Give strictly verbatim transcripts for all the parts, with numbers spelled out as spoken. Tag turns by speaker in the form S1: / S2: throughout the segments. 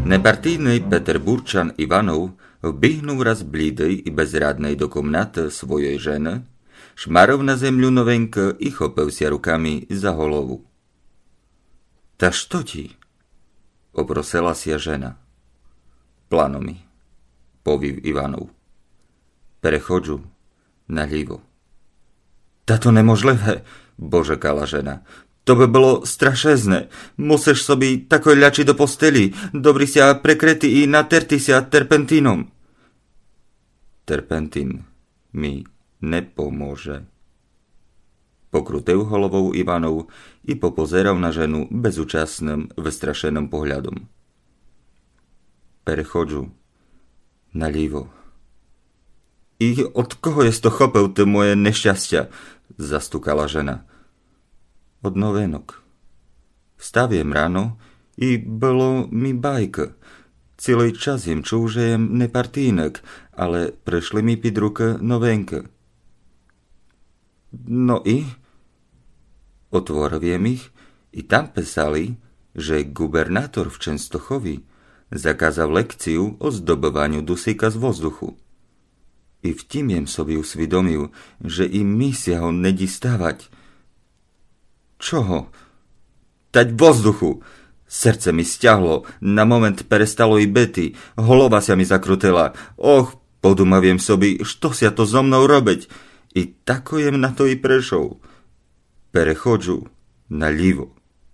S1: Nepartijny Peterburčan Ivanov wbiehnął raz blidej i bezradnej do komnaty swojej żeny, szmarł na zemļu novenkę i chopil się rukami za holovu. Ta što ti? Oprosila się žena. Plano mi, povív Ivanov. Prechodžu na ľivo. Ta to nemožlivé, božekala žena. To by bylo strašezne. Musíš sobie tako ľači do posteli, dobri sa prekrety i naterti sa terpentínom. Terpentín mi nepomôže. Pokrutil holovou Ivanov i popozeral na ženu bezúčastným, vystrašeným pohľadom. Prechodžu na ľivo. I od koho jest to chopil ty moje nešťastia? Zastukala žena. Od novenok. Wstawiem rano i było mi bajka. Cały czas jem czuł, że jem nepartijnek, ale przyszli mi pід rukę nowenkę. No i? Otworowiem ich i tam pisali, że gubernator w Częstochowi zakazał lekcję o zdobywaniu dusíka z wozduchu. I w tym jem sobie uswiadomił, że i misja on nedí stawać. Čoho? Tať vozduchu! Srdce mi stiahlo, na moment perestalo i byty, holova sa mi zakrutila. Och, podumaviem sobie, što sa to so mnou robiť. I tako jem na to i prešol. Prechodžu na ľivo.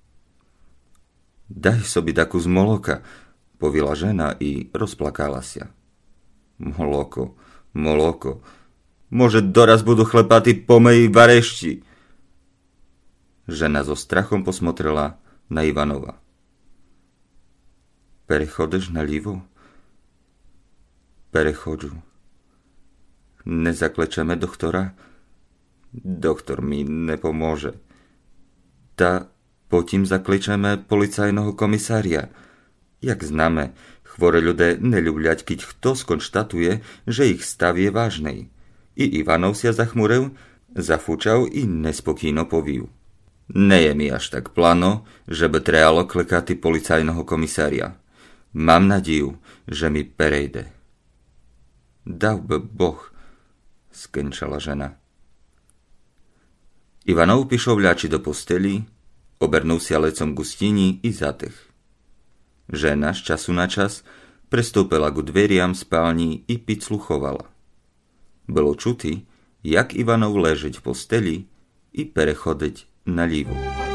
S1: Daj sobie takú z moloka, povila žena i rozplakala sa. Moloko, moloko. Może doraz budu chlepaty po mojej varešti. Žena so strachom posmotrela na Ivanova. Prechodeš na ľivo? Prechodžu. Nezaklečeme doktora? Doktor mi nepomôže. Ta potím zaklečeme policajného komisária. Jak známe, chore ľudia neľubľať, keď kto skonštatuje, že ich stav je vážnej. I Ivanov sa zachmuril, zafúčal i nespokojno povív. Nie je mi až tak plano, že by trebalo klekati policajného komisária. Mám nadzieju, že mi perejde. Dal by Boh, skenčala žena. Ivanov pišol ľači do posteli, obernul sa lecom k stini i zatych. Žena z času na čas prestúpila ku dveriam spálni i pitsluchovala. Bylo čuti, jak Ivanov ležeť v posteli i prechodeť na ľivo.